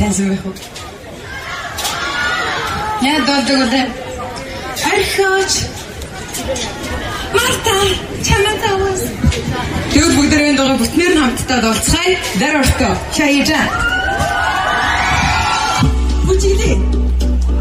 таньсан байх уу? Яа дуулдаг. Архиоч. Марта, чаматавас. Тэгвэл бүгдээрээ дугаар бүтнээр хамтдаа дуулцгаая. Дар орто. Чаяжа. Бүжиглээ.